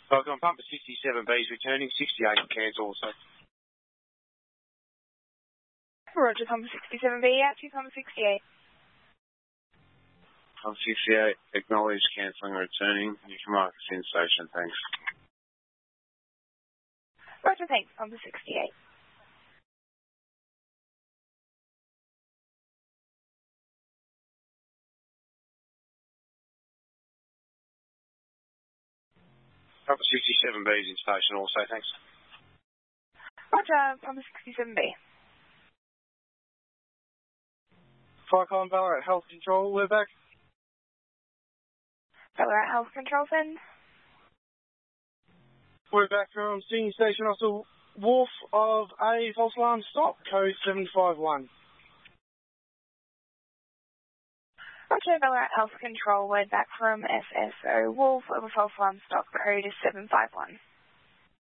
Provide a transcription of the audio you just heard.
Falcon Pumper 67B is returning, 68 cancel also. Roger, Pumper 67B, out to Pumper 68. Pumper 68, acknowledge cancelling, returning. You can mark us in station, thanks. Roger, thanks, Pumper 68. Pumper 67B is in station also, thanks. Roger, Pumper 67B. Falcon Ballarat Health Control, we're back. Ballarat Health Control, send. We're back from Senior Station Russell Wharf of a false alarm stop, code 751. Roger, Ballarat Health Control, we're back from SSO Wolf of a false alarm stop, code is 751.